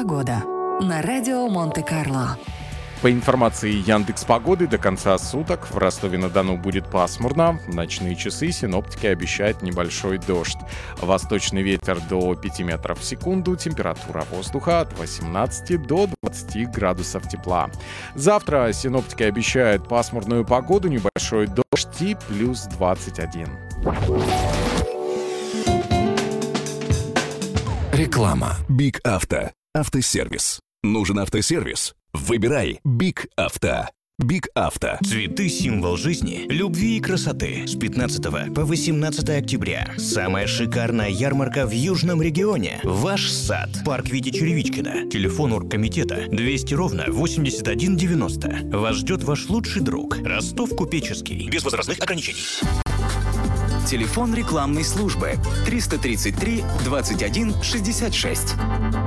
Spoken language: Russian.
Погода на радио Монте-Карло. По информации Яндекс.Погоды, до конца суток в Ростове-на-Дону будет пасмурно. В ночные часы синоптики обещают небольшой дождь. Восточный ветер до 5 метров в секунду. Температура воздуха от 18 до 20 градусов тепла. Завтра синоптики обещают пасмурную погоду, небольшой дождь и плюс 21. Реклама. Биг Авто. Автосервис. Нужен автосервис? Выбирай Биг Авто. Биг Авто. Цветы – символ жизни, любви и красоты. С 15 по 18 октября. Самая шикарная ярмарка в Южном регионе. Ваш сад. Парк Вити Черевичкина. Телефон оргкомитета 200-81-90. Вас ждет ваш лучший друг. Ростов Купеческий. Без возрастных ограничений. Телефон рекламной службы 333 21 66.